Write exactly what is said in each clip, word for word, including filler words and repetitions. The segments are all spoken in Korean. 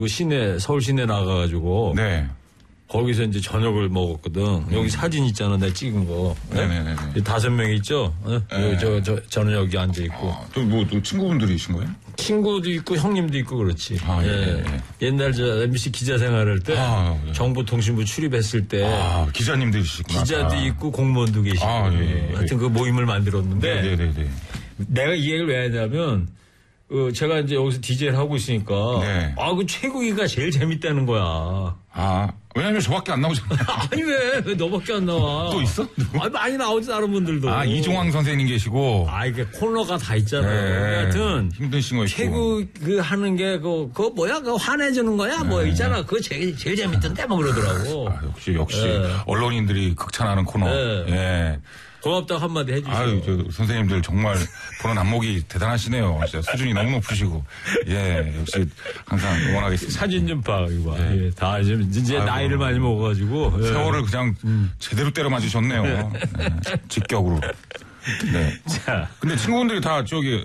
그 시내, 서울 시내 나가가지고. 네. 거기서 이제 저녁을 먹었거든. 음. 여기 사진 있잖아, 내가 찍은 거. 네네네. 네? 다섯 명 있죠? 네. 저, 저, 저는 여기 앉아있고. 아, 또 뭐, 또 친구분들이신 거예요? 친구도 있고, 형님도 있고, 그렇지. 아, 예, 예. 예. 옛날 저 엠비씨 기자 생활할 때, 아, 예. 정보통신부 출입했을 때. 아, 기자님들이시구나. 기자도 아. 있고, 공무원도 계시고. 아, 예, 예. 하여튼 그 모임을 만들었는데. 네네네. 내가 이 얘기를 왜 하냐면, 어, 제가 이제 여기서 디제이를 하고 있으니까. 네. 아, 그 최국이가 제일 재밌다는 거야. 아, 왜냐면 저밖에 안 나오잖아요. 아니, 왜? 왜 너밖에 안 나와? 또 있어? 아, 많이 나오지, 다른 분들도. 아, 이종황 선생님 계시고. 아, 이게 코너가 다 있잖아. 네. 하여튼. 힘드신 거 있고. 최고 그 하는 게, 그, 그거 뭐야? 그거 화내주는 거야? 네. 뭐 있잖아. 그거 제일, 제일 재밌던데? 뭐 그러더라고. 아, 역시, 역시. 네. 언론인들이 극찬하는 코너. 네. 예. 고맙다고 한마디 해주세요. 아유, 저 선생님들 정말 보는 안목이 대단하시네요. 진짜 수준이 너무 높으시고. 예, 역시 항상 응원하겠습니다. 사진 좀 봐, 이거. 네. 예, 다 이제, 이제 아이고, 나이를 많이 먹어가지고. 예. 세월을 그냥 음. 제대로 때려 맞으셨네요. 네. 직격으로. 네. 자. 근데 친구분들이 다 저기,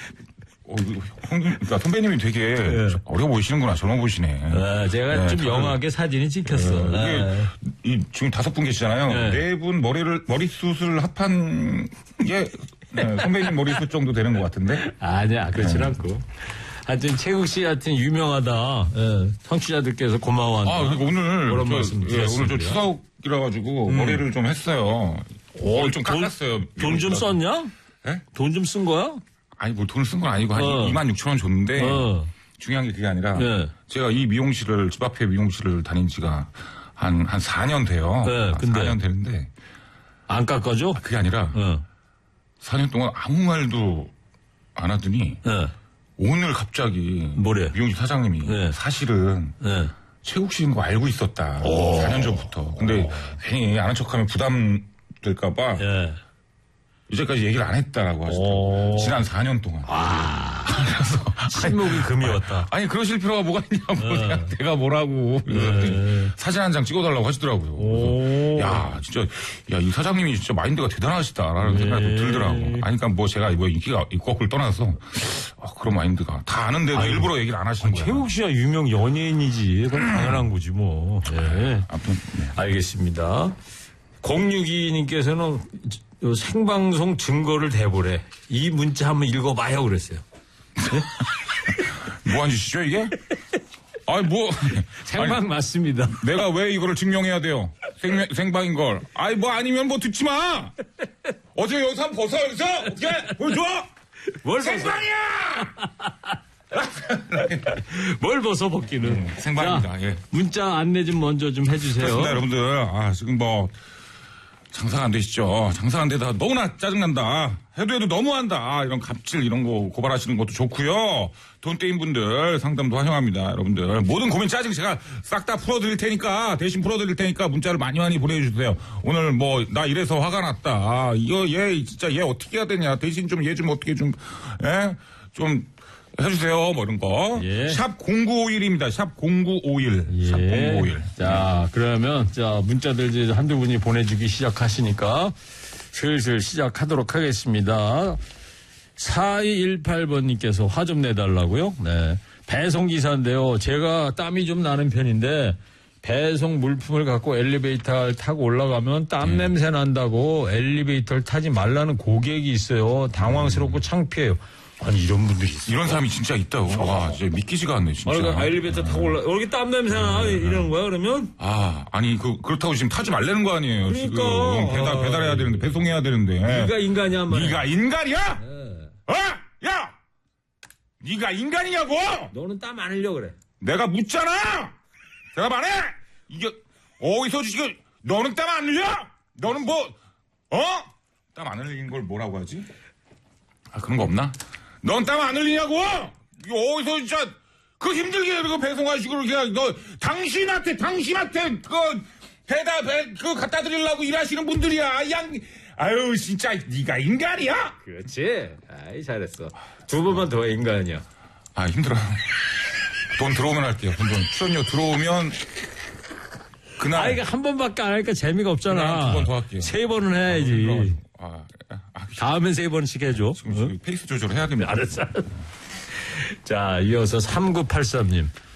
어, 형님, 그러니까 선배님이 되게 네. 어려 보이시는구나. 젊어 보이시네. 아, 제가 네, 좀 영하게 사진이 찍혔어. 네. 이게 이, 지금 다섯 분 계시잖아요. 네, 네 분 머리를, 머리숱을 합한 게 네, 선배님 머리숱 정도 되는 것 같은데? 아니야, 그렇진 네. 않고. 하여튼 최국 씨 하여튼 유명하다. 예, 청취자들께서 고마워한다. 아, 그러니까 오늘 그런 저, 말씀 예, 오늘 저 추석이라 가지고 음. 머리를 좀 했어요. 오, 좀 깎았어요. 돈 좀 썼냐? 네? 돈 좀 쓴 거야? 아니, 뭐 돈을 쓴 건 아니고 한 어. 이만 육천 원 줬는데 어. 중요한 게 그게 아니라 네. 제가 이 미용실을 집 앞에 미용실을 다닌 지가 한, 한 사 년 돼요. 네, 근데 사 년 되는데 안 깎아줘? 그게 아니라 어. 사 년 동안 아무 말도 안 하더니 네. 오늘 갑자기 뭐래? 미용실 사장님이 네. 사실은 네. 최국 씨인 거 알고 있었다. 오. 사 년 전부터. 근데 오. 괜히 아는 척하면 부담 될까 봐 네. 이제까지 얘기를 안 했다라고 하시더라고요. 지난 사 년 동안. 아. 그래서 침묵이 금이었다. 아니 그러실 필요가 뭐가 있냐고. 네. 내가, 내가 뭐라고. 네. 사진 한 장 찍어달라고 하시더라고요. 야 진짜 야 이 사장님이 진짜 마인드가 대단하시다라는 네. 생각이 들더라고. 아니 그러니까 뭐 제가 뭐 인기가 있고를 떠나서 아, 그런 마인드가 다 아는데도 아유, 일부러 얘기를 안 하시는 거야. 최국 씨가 유명 연예인이지. 그건 당연한 거지 뭐. 네. 아무튼 네. 알겠습니다. 공육이 님께서는 생방송 증거를 대보래. 이 문자 한번 읽어봐요 그랬어요. 네? 뭐 한 짓이죠 이게? 아니 뭐 생방 아니, 맞습니다. 내가 왜 이거를 증명해야 돼요? 생, 생방인 걸. 아니 뭐 아니면 뭐 듣지 마. 어제 여기서 한번 벗어 여기서 어떻게 보여줘? 뭘 생방이야. 뭘 벗어 벗기는 음, 생방입니다. 자, 예. 문자 안내 좀 먼저 좀 해주세요. 그렇습니다, 여러분들. 아 지금 뭐. 장사가 안 되시죠. 장사가 안 되다 너무나 짜증난다. 해도 해도 너무한다. 이런 갑질 이런 거 고발하시는 것도 좋고요. 돈 떼인 분들 상담도 환영합니다. 여러분들 모든 고민 짜증 제가 싹 다 풀어드릴 테니까 대신 풀어드릴 테니까 문자를 많이 많이 보내주세요. 오늘 뭐 나 이래서 화가 났다. 아, 이거 얘 진짜 얘 어떻게 해야 되냐. 대신 좀 얘 좀 어떻게 좀 예? 좀 해주세요. 뭐 이런 거. 예. 샵 공구오일입니다. 샵 공구오일. 예. 샵 공구오일. 자, 그러면 자 문자들 이제 한두 분이 보내주기 시작하시니까 슬슬 시작하도록 하겠습니다. 사이일팔 번님께서 화 좀 내달라고요? 네. 배송기사인데요. 제가 땀이 좀 나는 편인데 배송 물품을 갖고 엘리베이터를 타고 올라가면 땀 음. 냄새 난다고 엘리베이터를 타지 말라는 고객이 있어요. 당황스럽고 창피해요. 아니 이런 분들이 있어요. 이런 사람이 진짜 있다고. 와, 진짜 믿기지가 않네 진짜. 아, 그러니까 엘리베이터 타고 올라. 여기 땀 냄새나 이러는 거야 그러면? 아, 아니 그 그렇다고 지금 타지 말라는 거 아니에요. 그러니까. 지금 배달 배달해야 되는데 배송해야 되는데. 네가 인간이야, 말. 네가 인간이야? 네. 어? 야, 네가 인간이냐고? 너는 땀 안 흘려 그래. 내가 묻잖아. 내가 말해. 이게 어디서 지금 너는 땀 안 흘려? 너는 뭐 어? 땀 안 흘리는 걸 뭐라고 하지? 아 그런 거 없나? 넌 땀 안 흘리냐고? 이거 어디서 진짜 그 힘들게 그 배송하시고 그냥 너 당신한테 당신한테 그 배달 배 그 갖다 드리려고 일하시는 분들이야. 양 아유 진짜 네가 인간이야? 그렇지. 아이 잘했어. 두 번만 더 인간이야. 아 힘들어요. 돈 들어오면 할게요. 돈, 돈. 출연료 들어오면 그날. 아 이거 한 번밖에 안 하니까 재미가 없잖아. 두 번 더 할게요. 세 번은 해야지. 아, 아, 아, 다음엔 세 번씩 해줘. 지금, 지금 어? 페이스 조절을 해야 됩니다. 알았어. 자, 이어서 삼구팔삼 님.